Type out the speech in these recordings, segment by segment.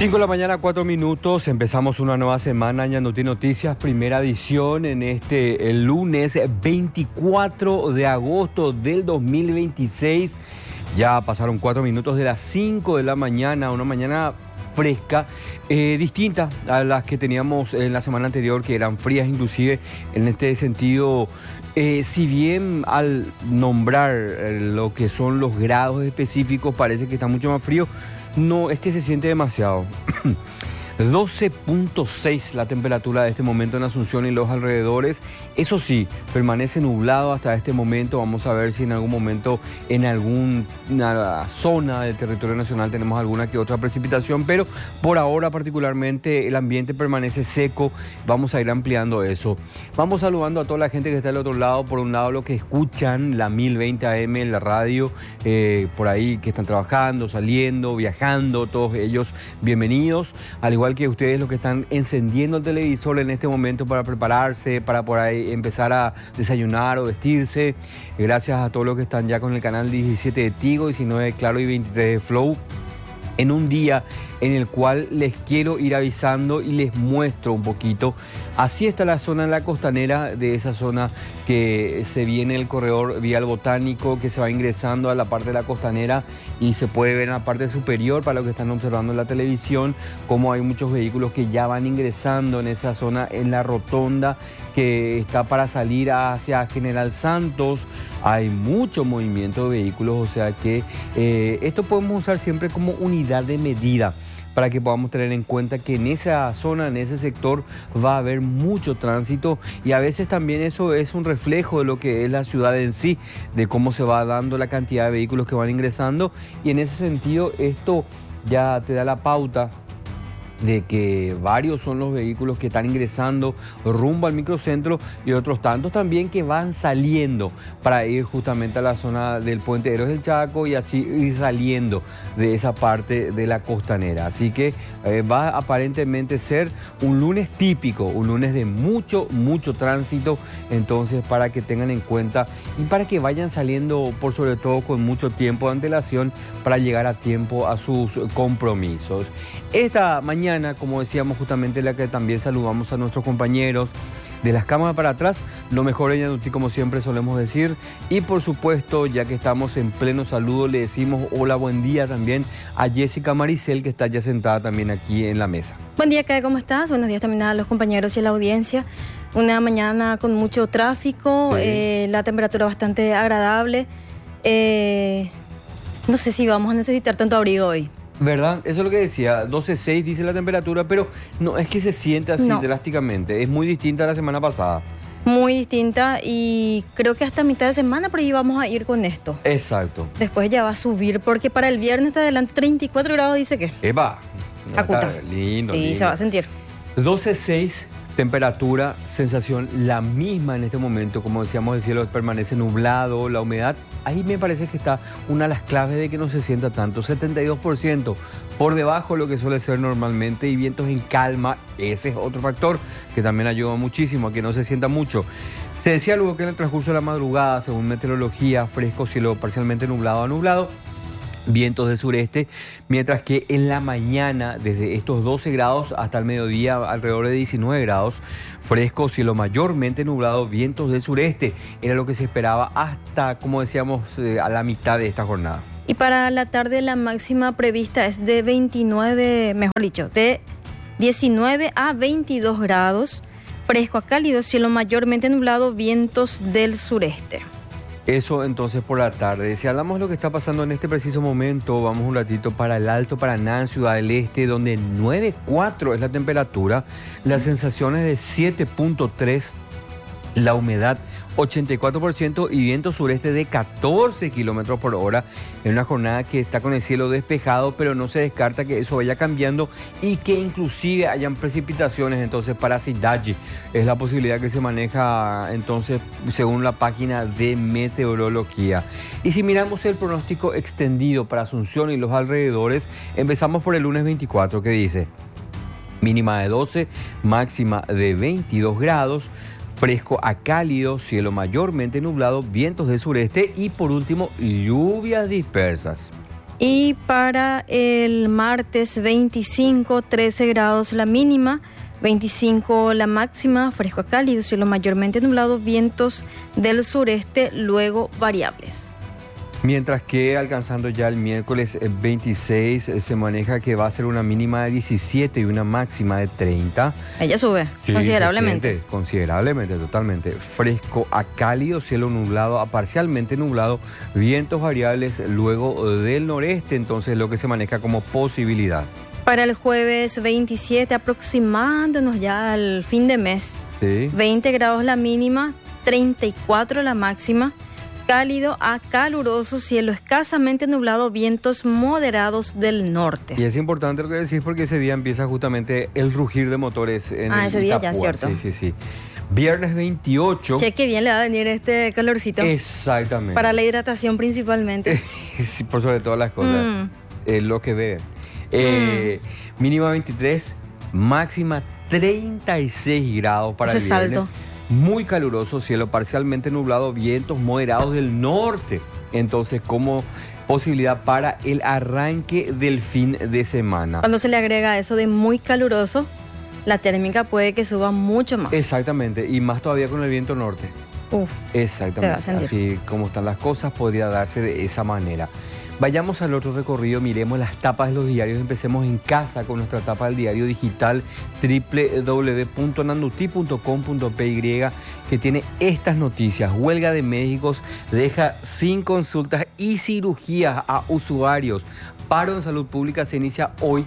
5 de la mañana, 4 minutos, empezamos una nueva semana, Ñandutí Noticias, primera edición en el lunes 24 de agosto del 2026. Ya pasaron 4 minutos de las 5 de la mañana, una mañana fresca, distinta a las que teníamos en la semana anterior, que eran frías inclusive en este sentido. Si bien al nombrar lo que son los grados específicos parece que está mucho más frío, no es que se siente demasiado. 12.6 la temperatura de este momento en Asunción y los alrededores. Eso sí, permanece nublado hasta este momento. Vamos a ver si en algún momento en alguna zona del territorio nacional tenemos alguna que otra precipitación, pero por ahora particularmente el ambiente permanece seco. Vamos a ir ampliando eso. Vamos saludando a toda la gente que está del otro lado. Por un lado, los que escuchan la 1020 AM en la radio, por ahí que están trabajando, saliendo, viajando, todos ellos bienvenidos. Al igual que ustedes, los que están encendiendo el televisor en este momento para prepararse, para por ahí empezar a desayunar o vestirse. Gracias a todos los que están ya con el canal 17 de Tigo, 19 de Claro y 23 de Flow. En un día en el cual les quiero ir avisando y les muestro un poquito. Así está la zona en la costanera, de esa zona que se viene el corredor vial botánico, que se va ingresando a la parte de la costanera y se puede ver en la parte superior, para los que están observando en la televisión, como hay muchos vehículos que ya van ingresando en esa zona, en la rotonda que está para salir hacia General Santos. Hay mucho movimiento de vehículos, o sea que esto podemos usar siempre como unidad de medida, para que podamos tener en cuenta que en esa zona, en ese sector, va a haber mucho tránsito, y a veces también eso es un reflejo de lo que es la ciudad en sí, de cómo se va dando la cantidad de vehículos que van ingresando, y en ese sentido esto ya te da la pauta de que varios son los vehículos que están ingresando rumbo al microcentro y otros tantos también que van saliendo para ir justamente a la zona del Puente Héroes del Chaco y así ir saliendo de esa parte de la costanera. Así que va a aparentemente ser un lunes típico, un lunes de mucho tránsito, entonces para que tengan en cuenta y para que vayan saliendo por sobre todo con mucho tiempo de antelación para llegar a tiempo a sus compromisos. Esta mañana, como decíamos, justamente la que también saludamos a nuestros compañeros de las cámaras para atrás, lo mejor en Ñandutí, como siempre solemos decir, y por supuesto, ya que estamos en pleno saludo, le decimos hola, buen día también a Jessica Maricel, que está ya sentada también aquí en la mesa. Buen día, Kai, ¿cómo estás? Buenos días también a los compañeros y a la audiencia. Una mañana con mucho tráfico, sí. La temperatura bastante agradable. No sé si vamos a necesitar tanto abrigo hoy. ¿Verdad? Eso es lo que decía, 12.6 dice la temperatura, pero no es que se siente así drásticamente, es muy distinta a la semana pasada. Muy distinta, y creo que hasta mitad de semana por ahí vamos a ir con esto. Exacto. Después ya va a subir, porque para el viernes de adelante 34 grados dice que. ¡Epa! Lindo. Sí, lindo. Se va a sentir. 12.6 temperatura, sensación la misma en este momento, como decíamos, el cielo permanece nublado, la humedad, ahí me parece que está una de las claves de que no se sienta tanto, 72%, por debajo de lo que suele ser normalmente, y vientos en calma, ese es otro factor que también ayuda muchísimo a que no se sienta mucho. Se decía luego que en el transcurso de la madrugada, según meteorología, fresco, cielo parcialmente nublado a nublado, vientos del sureste, mientras que en la mañana, desde estos 12 grados hasta el mediodía, alrededor de 19 grados, fresco, cielo mayormente nublado, vientos del sureste, era lo que se esperaba hasta, como decíamos, a la mitad de esta jornada. Y para la tarde la máxima prevista es de 29, mejor dicho, de 19 a 22 grados, fresco a cálido, cielo mayormente nublado, vientos del sureste. Eso entonces por la tarde. Si hablamos de lo que está pasando en este preciso momento, vamos un ratito para el Alto Paraná, en Ciudad del Este, donde 9.4 es la temperatura, las sensaciones de 7.3, la humedad 84% y viento sureste de 14 kilómetros por hora, en una jornada que está con el cielo despejado, pero no se descarta que eso vaya cambiando y que inclusive hayan precipitaciones. Entonces para Cidade es la posibilidad que se maneja entonces según la página de meteorología. Y si miramos el pronóstico extendido para Asunción y los alrededores, empezamos por el lunes 24, que dice mínima de 12, máxima de 22 grados, fresco a cálido, cielo mayormente nublado, vientos del sureste y por último lluvias dispersas. Y para el martes 25, 13 grados la mínima, 25 la máxima, fresco a cálido, cielo mayormente nublado, vientos del sureste, luego variables. Mientras que alcanzando ya el miércoles 26 se maneja que va a ser una mínima de 17 y una máxima de 30. Ella sube considerablemente. Considerablemente, totalmente. Fresco a cálido, cielo nublado a parcialmente nublado, vientos variables luego del noreste, entonces lo que se maneja como posibilidad. Para el jueves 27, aproximándonos ya al fin de mes, sí. 20 grados la mínima, 34 la máxima. Cálido a caluroso, cielo escasamente nublado, vientos moderados del norte. Y es importante lo que decís porque ese día empieza justamente el rugir de motores en el ese día Itapúa. Ya, ¿cierto? Sí. Viernes 28. Che, qué bien le va a venir este calorcito. Exactamente. Para la hidratación principalmente. Sí, por sobre todas las cosas. Lo que ve. Mínima 23, máxima 36 grados para ese el viernes. Salto. Muy caluroso, cielo parcialmente nublado, vientos moderados del norte. Entonces, como posibilidad para el arranque del fin de semana. Cuando se le agrega eso de muy caluroso, la térmica puede que suba mucho más. Exactamente, y más todavía con el viento norte. Exactamente, así como están las cosas, podría darse de esa manera. Vayamos al otro recorrido, miremos las tapas de los diarios. Empecemos en casa con nuestra tapa del diario digital www.nanduti.com.py, que tiene estas noticias. Huelga de médicos deja sin consultas y cirugías a usuarios. Paro en salud pública se inicia hoy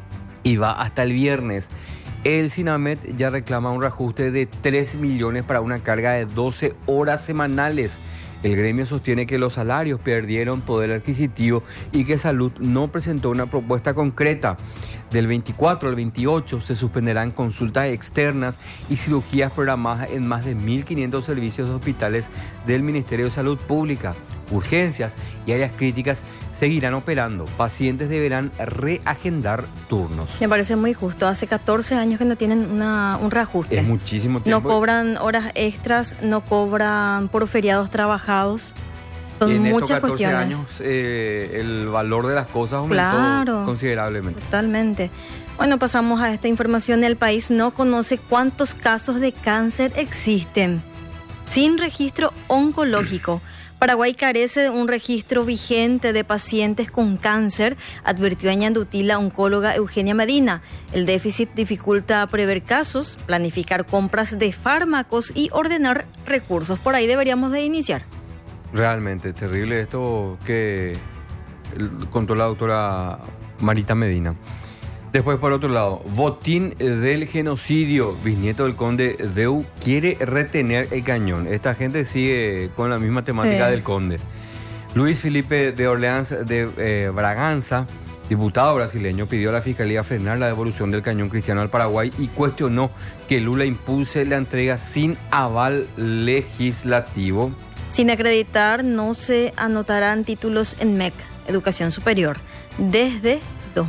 y va hasta el viernes. El SINAMED ya reclama un reajuste de 3 millones para una carga de 12 horas semanales. El gremio sostiene que los salarios perdieron poder adquisitivo y que Salud no presentó una propuesta concreta. Del 24 al 28 se suspenderán consultas externas y cirugías programadas en más de 1.500 servicios de hospitales del Ministerio de Salud Pública. Urgencias y áreas críticas seguirán operando. Pacientes deberán reagendar turnos. Me parece muy justo. Hace 14 años que no tienen un reajuste. Es muchísimo tiempo. No cobran horas extras, no cobran por feriados trabajados. Son muchas cuestiones. En estos 14 años el valor de las cosas aumentó considerablemente. Totalmente. Bueno, pasamos a esta información. El país no conoce cuántos casos de cáncer existen sin registro oncológico. Paraguay carece de un registro vigente de pacientes con cáncer, advirtió en Ñandutí la oncóloga Eugenia Medina. El déficit dificulta prever casos, planificar compras de fármacos y ordenar recursos. Por ahí deberíamos de iniciar. Realmente terrible esto que contó la doctora Marita Medina. Después, por otro lado, botín del genocidio. Bisnieto del conde Deu quiere retener el cañón. Esta gente sigue con la misma temática del conde. Luis Felipe de Orleans de Braganza, diputado brasileño, pidió a la Fiscalía frenar la devolución del cañón cristiano al Paraguay y cuestionó que Lula impulse la entrega sin aval legislativo. Sin acreditar, no se anotarán títulos en MEC, Educación Superior. Desde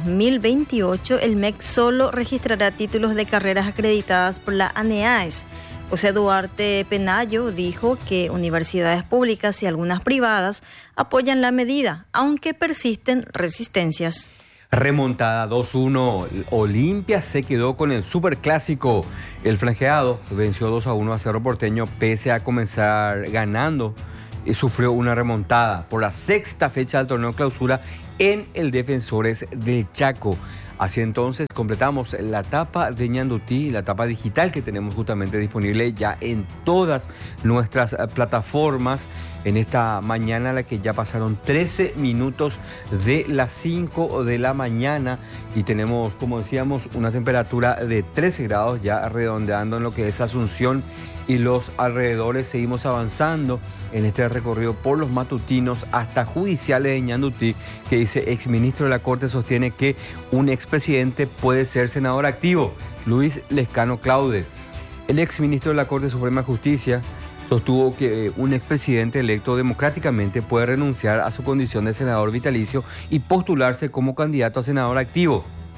2028, el MEC solo registrará títulos de carreras acreditadas por la ANEAES. José Duarte Penayo dijo que universidades públicas y algunas privadas apoyan la medida, aunque persisten resistencias. Remontada 2-1, Olimpia se quedó con el superclásico. El franjeado venció 2-1 a Cerro Porteño pese a comenzar ganando. Sufrió una remontada por la sexta fecha del torneo clausura en el Defensores del Chaco. Así entonces completamos la tapa de Ñandutí, la tapa digital que tenemos justamente disponible ya en todas nuestras plataformas en esta mañana, a la que ya pasaron 13 minutos de las 5 de la mañana y tenemos, como decíamos, una temperatura de 13 grados ya redondeando en lo que es Asunción y los alrededores. Seguimos avanzando en este recorrido por los matutinos hasta judiciales de Ñandutí, que dice: exministro de la Corte sostiene que un expresidente puede ser senador activo. Luis Lescano Claude. El exministro de la Corte Suprema de Justicia sostuvo que un expresidente electo democráticamente puede renunciar a su condición de senador vitalicio y postularse como candidato a senador activo.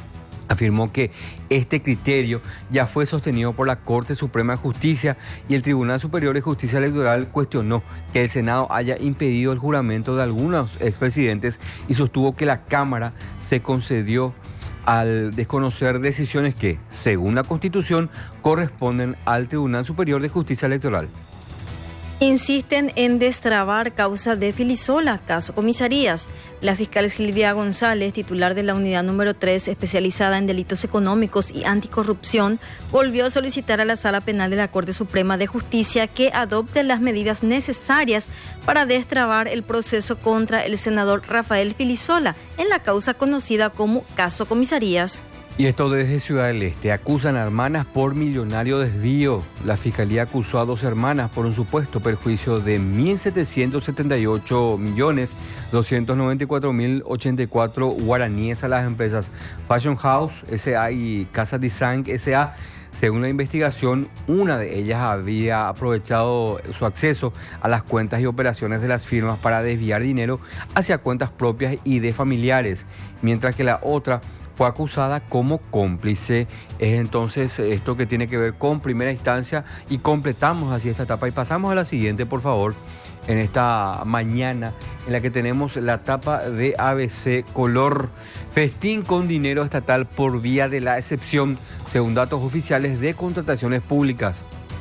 Afirmó que este criterio ya fue sostenido por la Corte Suprema de Justicia y el Tribunal Superior de Justicia Electoral cuestionó que el Senado haya impedido el juramento de algunos expresidentes y sostuvo que la Cámara se concedió al desconocer decisiones que, según la Constitución, corresponden al Tribunal Superior de Justicia Electoral. Insisten en destrabar causa de Filisola, caso comisarías. La fiscal Silvia González, titular de la unidad número 3, especializada en delitos económicos y anticorrupción, volvió a solicitar a la Sala Penal de la Corte Suprema de Justicia que adopte las medidas necesarias para destrabar el proceso contra el senador Rafael Filisola en la causa conocida como caso comisarías. Y esto desde Ciudad del Este. Acusan a hermanas por millonario desvío. La Fiscalía acusó a 2 hermanas por un supuesto perjuicio de 1.778.294.084 guaraníes a las empresas Fashion House S.A. y Casa Design S.A. Según la investigación, una de ellas había aprovechado su acceso a las cuentas y operaciones de las firmas para desviar dinero hacia cuentas propias y de familiares, mientras que la otra fue acusada como cómplice. Es entonces esto que tiene que ver con primera instancia y completamos así esta etapa y pasamos a la siguiente, por favor, en esta mañana en la que tenemos la etapa de ABC Color. Festín con dinero estatal por vía de la excepción, según datos oficiales de contrataciones públicas.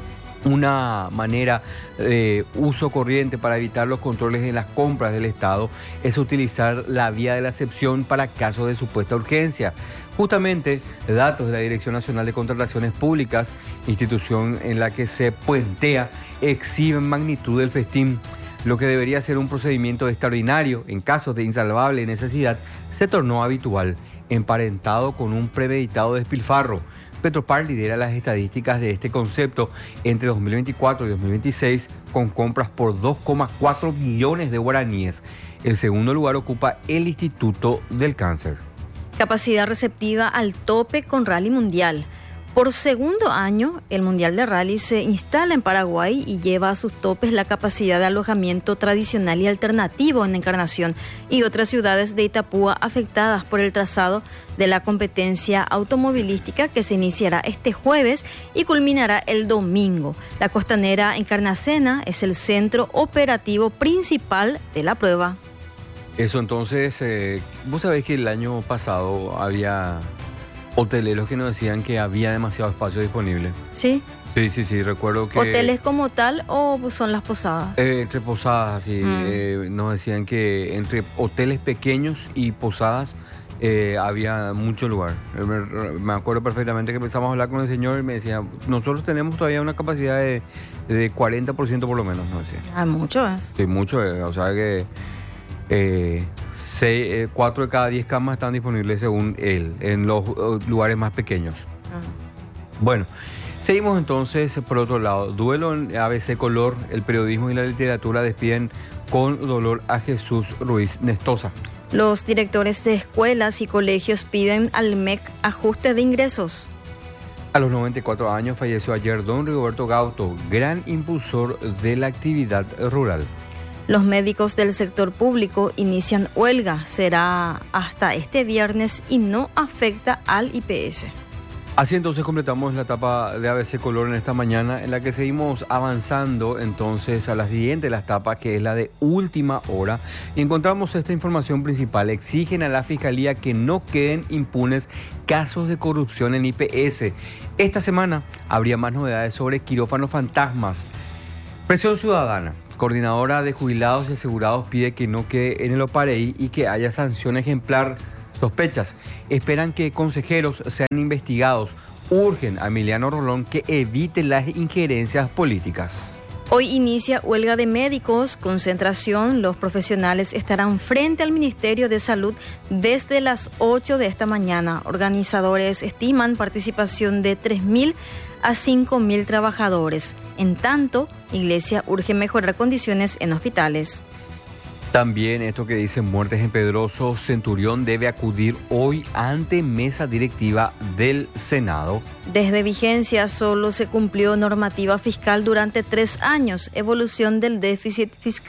Una manera de uso corriente para evitar los controles en las compras del Estado es utilizar la vía de la excepción para casos de supuesta urgencia. Justamente, datos de la Dirección Nacional de Contrataciones Públicas, institución en la que se puentea, exhiben magnitud del festín. Lo que debería ser un procedimiento extraordinario en casos de insalvable necesidad se tornó habitual, emparentado con un premeditado despilfarro. Petropar lidera las estadísticas de este concepto entre 2024 y 2026 con compras por 2,4 billones de guaraníes. El segundo lugar ocupa el Instituto del Cáncer. Capacidad receptiva al tope con Rally Mundial. Por segundo año, el Mundial de Rally se instala en Paraguay y lleva a sus topes la capacidad de alojamiento tradicional y alternativo en Encarnación y otras ciudades de Itapúa afectadas por el trazado de la competencia automovilística que se iniciará este jueves y culminará el domingo. La costanera encarnacena es el centro operativo principal de la prueba. Eso entonces, vos sabés que el año pasado había hoteleros que nos decían que había demasiado espacio disponible. ¿Sí? Sí, recuerdo que... ¿Hoteles como tal o son las posadas? Entre posadas, sí. Nos decían que entre hoteles pequeños y posadas había mucho lugar. Me acuerdo perfectamente que empezamos a hablar con el señor y me decía, nosotros tenemos todavía una capacidad de 40% por lo menos, nos decía. Ah, mucho es. Sí, mucho es. O sea que 4 de cada 10 camas están disponibles según él, en los lugares más pequeños. Bueno, seguimos entonces por otro lado. Duelo en ABC Color, el periodismo y la literatura despiden con dolor a Jesús Ruiz Nestosa. Los directores de escuelas y colegios piden al MEC ajuste de ingresos. A los 94 años falleció ayer don Rigoberto Gauto, gran impulsor de la actividad rural. Los médicos del sector público inician huelga. Será hasta este viernes y no afecta al IPS. Así entonces completamos la etapa de ABC Color en esta mañana, en la que seguimos avanzando entonces a la siguiente de las etapas, que es la de última hora. Y encontramos esta información principal. Exigen a la Fiscalía que no queden impunes casos de corrupción en IPS. Esta semana habría más novedades sobre quirófanos fantasmas. Presión ciudadana. Coordinadora de Jubilados y Asegurados pide que no quede en el OPAREI y que haya sanción ejemplar. Sospechas esperan que consejeros sean investigados. Urgen a Emiliano Rolón que evite las injerencias políticas. Hoy inicia huelga de médicos, concentración. Los profesionales estarán frente al Ministerio de Salud desde las 8 de esta mañana. Organizadores estiman participación de 3.000 a 5.000 trabajadores. En tanto, Iglesia urge mejorar condiciones en hospitales. También esto que dice muertes en Pedroso, Centurión debe acudir hoy ante mesa directiva del Senado. Desde vigencia solo se cumplió normativa fiscal durante 3 años, evolución del déficit fiscal.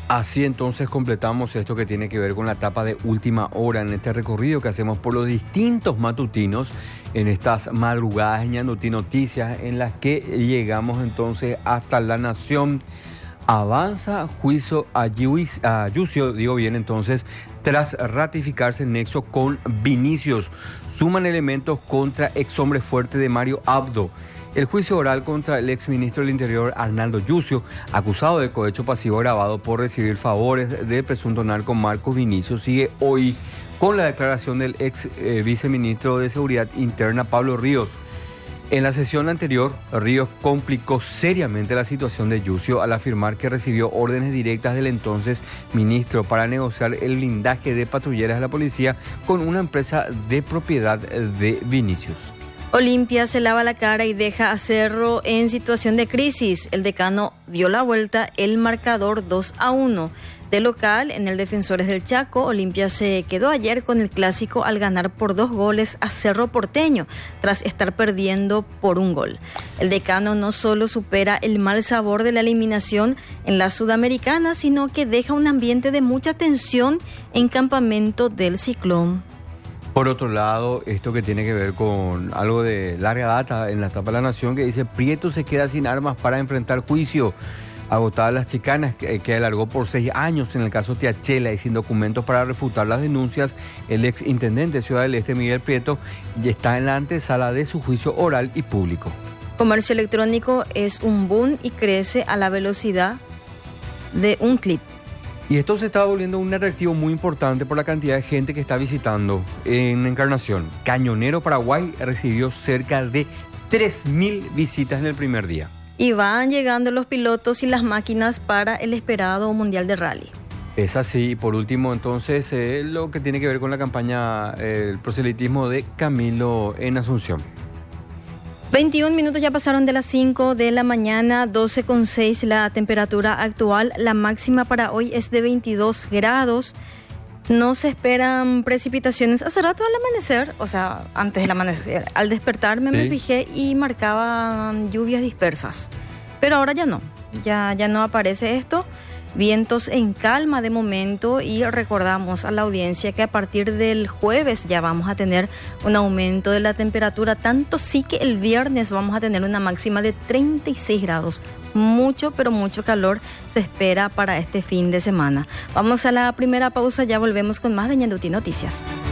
Así entonces completamos esto que tiene que ver con la etapa de última hora en este recorrido que hacemos por los distintos matutinos en estas madrugadas en Ñandutí Noticias, en las que llegamos entonces hasta La Nación. Avanza juicio a Yucio, digo bien entonces, tras ratificarse el nexo con Vinicius. Suman elementos contra ex hombre fuerte de Mario Abdo. El juicio oral contra el exministro del Interior Arnaldo Yucio, acusado de cohecho pasivo agravado por recibir favores del presunto narco Marcos Vinicius, sigue hoy con la declaración del ex viceministro de Seguridad Interna Pablo Ríos. En la sesión anterior, Ríos complicó seriamente la situación de Yucio al afirmar que recibió órdenes directas del entonces ministro para negociar el blindaje de patrulleras de la policía con una empresa de propiedad de Vinicius. Olimpia se lava la cara y deja a Cerro en situación de crisis. El decano dio la vuelta, el marcador 2-1. De local, en el Defensores del Chaco, Olimpia se quedó ayer con el clásico al ganar por 2 goles a Cerro Porteño, tras estar perdiendo por 1 gol. El decano no solo supera el mal sabor de la eliminación en la Sudamericana, sino que deja un ambiente de mucha tensión en campamento del Ciclón. Por otro lado, esto que tiene que ver con algo de larga data en la etapa de La Nación, que dice: Prieto se queda sin armas para enfrentar juicio. Agotadas las chicanas, que alargó por 6 años en el caso Tiachela y sin documentos para refutar las denuncias, el ex intendente de Ciudad del Este, Miguel Prieto, ya está en la antesala de su juicio oral y público. Comercio electrónico es un boom y crece a la velocidad de un clip. Y esto se está volviendo un atractivo muy importante por la cantidad de gente que está visitando en Encarnación. Cañonero Paraguay recibió cerca de 3.000 visitas en el primer día. Y van llegando los pilotos y las máquinas para el esperado Mundial de Rally. Es así. Y por último, entonces, lo que tiene que ver con la campaña, el proselitismo de Camilo en Asunción. 21 minutos ya pasaron de las 5 de la mañana, 12,6 la temperatura actual. La máxima para hoy es de 22 grados. No se esperan precipitaciones. Hace rato al amanecer, o sea, antes del amanecer, al despertarme me fijé y marcaban lluvias dispersas. Pero ahora ya no, ya no aparece esto. Vientos en calma de momento, y recordamos a la audiencia que a partir del jueves ya vamos a tener un aumento de la temperatura, tanto sí que el viernes vamos a tener una máxima de 36 grados. Mucho, pero mucho calor se espera para este fin de semana. Vamos a la primera pausa, ya volvemos con más de Ñandutí Noticias.